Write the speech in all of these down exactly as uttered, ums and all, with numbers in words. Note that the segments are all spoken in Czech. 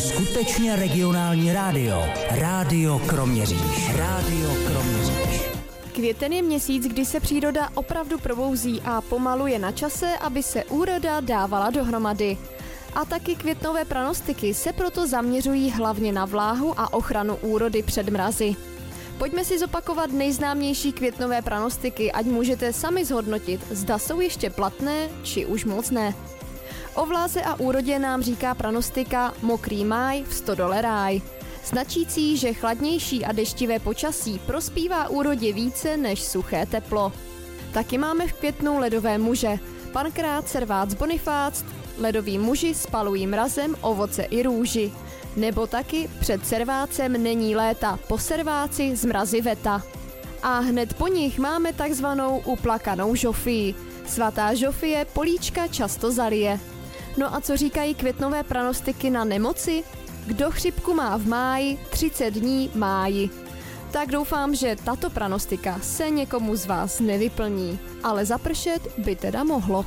Skutečně regionální rádio. Rádio Kroměříž. Rádio Kroměříž. Květen je měsíc, kdy se příroda opravdu probouzí a pomalu je na čase, aby se úroda dávala dohromady. A taky květnové pranostiky se proto zaměřují hlavně na vláhu a ochranu úrody před mrazy. Pojďme si zopakovat nejznámější květnové pranostiky, ať můžete sami zhodnotit, zda jsou ještě platné, či už moc ne. O vláze a úrodě nám říká pranostika Mokrý máj, v stodole ráj, značící, že chladnější a deštivé počasí prospívá úrodě více než suché teplo. Taky máme v květnu ledové muže, Pankrát, Servác, Bonifác, ledoví muži spalují mrazem ovoce i růži. Nebo taky před servácem není léta, po serváci zmrazy veta. A hned po nich máme takzvanou uplakanou Žofii. Svatá Žofie políčka často zalije. No a co říkají květnové pranostiky na nemoci? Kdo chřipku má v máji, třicet dní máji. Tak doufám, že tato pranostika se někomu z vás nevyplní, ale zapršet by teda mohlo.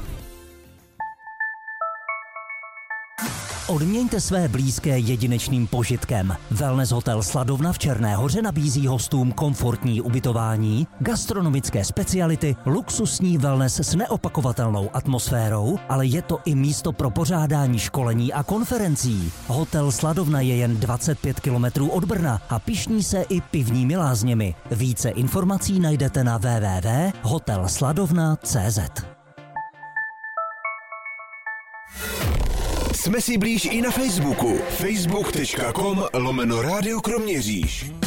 Odměňte své blízké jedinečným požitkem. Wellness hotel Sladovna v Černé Hoře nabízí hostům komfortní ubytování, gastronomické speciality, luxusní wellness s neopakovatelnou atmosférou, ale je to i místo pro pořádání školení a konferencí. Hotel Sladovna je jen dvacet pět kilometrů od Brna a pyšní se i pivními lázněmi. Více informací najdete na w w w tečka hotel sladovna tečka c z. Jsme si blíž i na Facebooku. facebook tečka com lomeno Rádio Kroměříž.